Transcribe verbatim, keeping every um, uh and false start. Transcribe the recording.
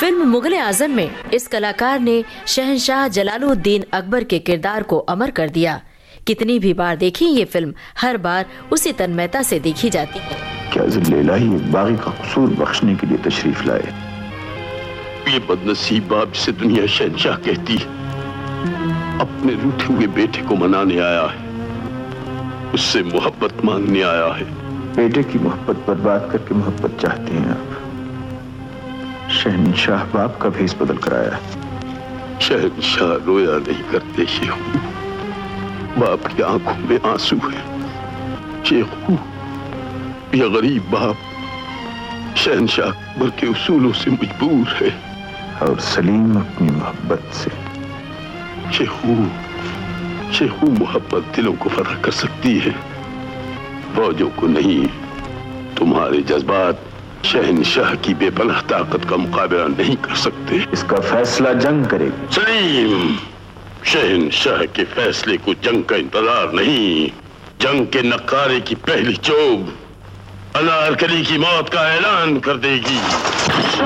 Film Mughal आजम में इस कलाकार ने शहंशाह जलालुद्दीन अकबर के किरदार को अमर कर दिया। कितनी भी बार देखी ये फिल्म, हर बार उसी तन्मयता से देखी जाती है। क्या लैला ही बागी का कसूर बख्शने के लिए तशरीफ लाए। ये बदनसीब बाप जिसे दुनिया शहंशाह कहती है, अपने रूठे हुए बेटे को मनाने आया है, उससे मोहब्बत मांगने आया है। बेटे की मोहब्बत बर्बाद करके मोहब्बत चाहते हैं आप। शहंशाह बाप का भेस बदल कर आया है। शहंशाह रोया नहीं करते शेखू, बाप की आंखों में आंसू है। शेखू, यह गरीब बाप शहंशाह अकबर के उसूलों से मजबूर है और सलीम अपनी मोहब्बत से। शेखू, शेखू मोहब्बत दिलों को फर्क कर सकती है, फौजों को नहीं। तुम्हारे जज्बात शहंशाह की बेपनाह ताकत का मुकाबला नहीं कर सकते। इसका फैसला जंग करेगी। सलीम, शहंशाह के फैसले को जंग का इंतजार नहीं, जंग के नक्कारे की पहली चोग अनारकली की मौत का ऐलान कर देगी।